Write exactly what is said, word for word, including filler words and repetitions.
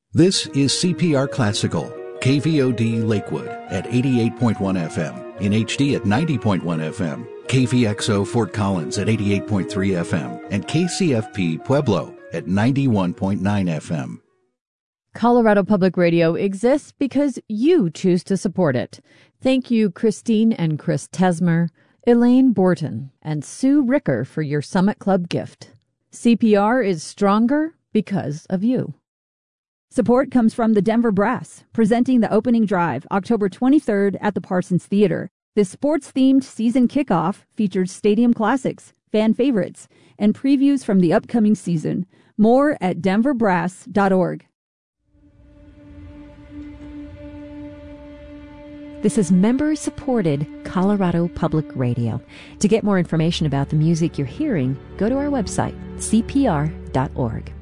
This is C P R Classical, K V O D Lakewood at eighty-eight point one F M, in H D at ninety point one F M, K V X O Fort Collins at eighty-eight point three F M, and K C F P Pueblo at ninety-one point nine F M. Colorado Public Radio exists because you choose to support it. Thank you, Christine and Chris Tesmer, Elaine Borton, and Sue Ricker for your Summit Club gift. C P R is stronger because of you. Support comes from the Denver Brass, presenting the opening drive October twenty-third at the Parsons Theater. This sports-themed season kickoff features stadium classics, fan favorites, and previews from the upcoming season. More at denver brass dot org. This is member-supported Colorado Public Radio. To get more information about the music you're hearing, go to our website, C P R dot org.